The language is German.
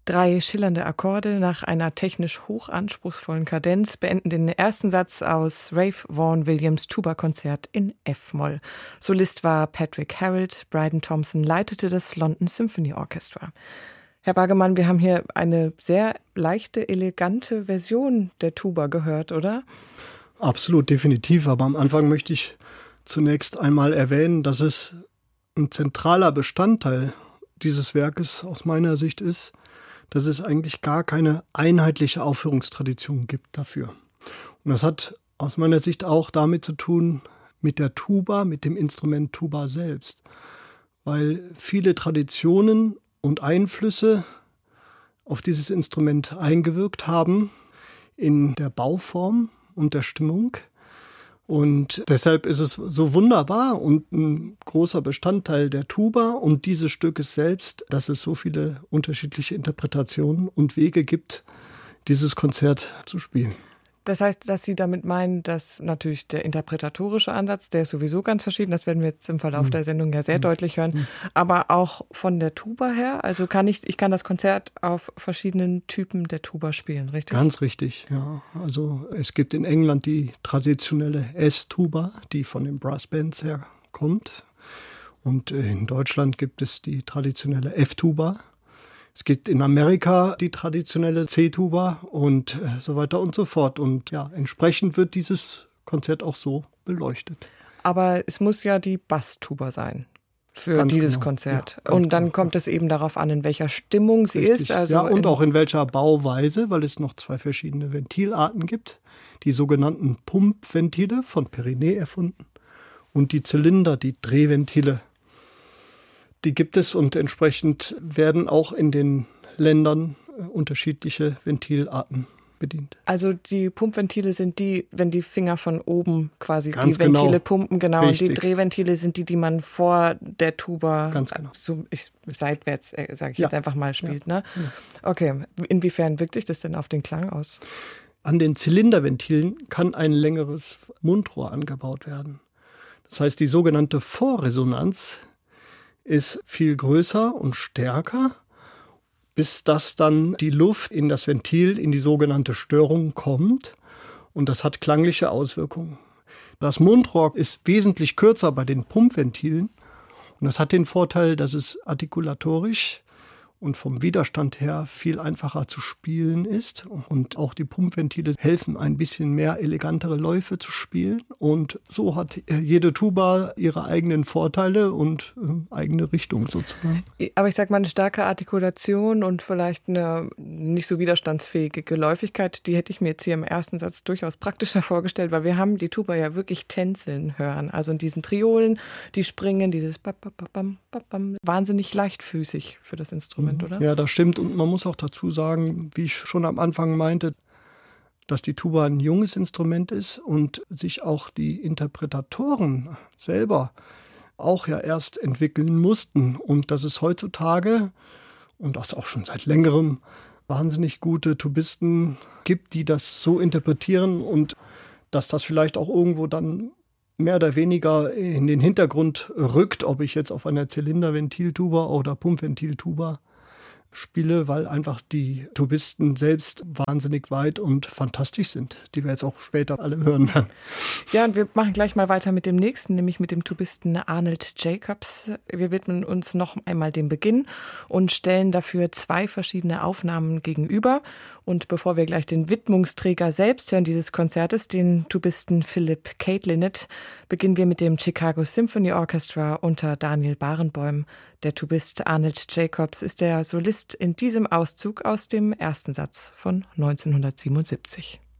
3 schillernde Akkorde nach einer technisch hochanspruchsvollen Kadenz beenden den ersten Satz aus Ralph Vaughan Williams Tuba-Konzert in F-Moll. Solist war Patrick Harrold, Bryden Thompson leitete das London Symphony Orchestra. Herr Bargemann, wir haben hier eine sehr leichte, elegante Version der Tuba gehört, oder? Absolut, definitiv. Aber am Anfang möchte ich zunächst einmal erwähnen, dass es ein zentraler Bestandteil dieses Werkes aus meiner Sicht ist, dass es eigentlich gar keine einheitliche Aufführungstradition gibt dafür. Und das hat aus meiner Sicht auch damit zu tun, mit der Tuba, mit dem Instrument Tuba selbst. Weil viele Traditionen und Einflüsse auf dieses Instrument eingewirkt haben in der Bauform und der Stimmung. Und deshalb ist es so wunderbar und ein großer Bestandteil der Tuba und dieses Stückes selbst, dass es so viele unterschiedliche Interpretationen und Wege gibt, dieses Konzert zu spielen. Das heißt, dass Sie damit meinen, dass natürlich der interpretatorische Ansatz, der ist sowieso ganz verschieden, das werden wir jetzt im Verlauf der Sendung ja sehr deutlich hören, aber auch von der Tuba her, also ich kann das Konzert auf verschiedenen Typen der Tuba spielen, richtig? Ganz richtig, ja. Also es gibt in England die traditionelle S-Tuba, die von den Brassbands herkommt, und in Deutschland gibt es die traditionelle F-Tuba. Es gibt in Amerika die traditionelle C-Tuba und so weiter und so fort. Und ja, entsprechend wird dieses Konzert auch so beleuchtet. Aber es muss ja die Basstuba sein für Ganz dieses genau. Konzert. Ja, und dann genau, kommt es eben darauf an, in welcher Stimmung sie Richtig. ist. Also ja, und auch in welcher Bauweise, weil es noch 2 verschiedene Ventilarten gibt. Die sogenannten Pumpventile, von Perinet erfunden, und die Zylinder, die Drehventile. Die gibt es und entsprechend werden auch in den Ländern unterschiedliche Ventilarten bedient. Also die Pumpventile sind die, wenn die Finger von oben quasi Ganz die Ventile genau. pumpen, genau. Richtig. Und die Drehventile sind die man vor der Tuba Ganz genau. seitwärts, sage ich Ja. jetzt einfach mal, spielt. Ja. Ne? Okay, inwiefern wirkt sich das denn auf den Klang aus? An den Zylinderventilen kann ein längeres Mundrohr angebaut werden. Das heißt, die sogenannte Vorresonanz ist viel größer und stärker, bis dass dann die Luft in das Ventil, in die sogenannte Störung kommt. Und das hat klangliche Auswirkungen. Das Mundrohr ist wesentlich kürzer bei den Pumpventilen. Und das hat den Vorteil, dass es artikulatorisch und vom Widerstand her viel einfacher zu spielen ist. Und auch die Pumpventile helfen, ein bisschen mehr elegantere Läufe zu spielen. Und so hat jede Tuba ihre eigenen Vorteile und eigene Richtung sozusagen. Aber ich sag mal, eine starke Artikulation und vielleicht eine nicht so widerstandsfähige Geläufigkeit, die hätte ich mir jetzt hier im ersten Satz durchaus praktischer vorgestellt, weil wir haben die Tuba ja wirklich tänzeln hören. Also in diesen Triolen, die springen, dieses wahnsinnig leichtfüßig für das Instrument. Oder? Ja, das stimmt. Und man muss auch dazu sagen, wie ich schon am Anfang meinte, dass die Tuba ein junges Instrument ist und sich auch die Interpretatoren selber auch ja erst entwickeln mussten. Und dass es heutzutage, und das auch schon seit längerem, wahnsinnig gute Tubisten gibt, die das so interpretieren und dass das vielleicht auch irgendwo dann mehr oder weniger in den Hintergrund rückt, ob ich jetzt auf einer Zylinderventiltuba oder Pumpventiltuba spiele, weil einfach die Tubisten selbst wahnsinnig weit und fantastisch sind, die wir jetzt auch später alle hören werden. Ja, und wir machen gleich mal weiter mit dem nächsten, nämlich mit dem Tubisten Arnold Jacobs. Wir widmen uns noch einmal dem Beginn und stellen dafür 2 verschiedene Aufnahmen gegenüber. Und bevor wir gleich den Widmungsträger selbst hören dieses Konzertes, den Tubisten Philip Caitlinett, beginnen wir mit dem Chicago Symphony Orchestra unter Daniel Barenboim. Der Tubist Arnold Jacobs ist der Solist in diesem Auszug aus dem ersten Satz von 1977.